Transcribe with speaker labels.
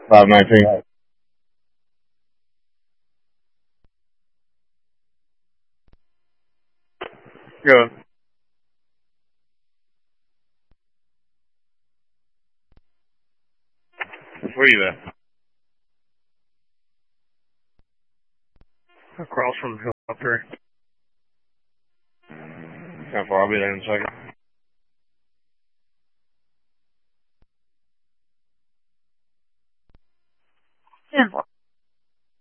Speaker 1: 519. Good. Where you at? Across from the helicopter. How far? I'll be there in a second.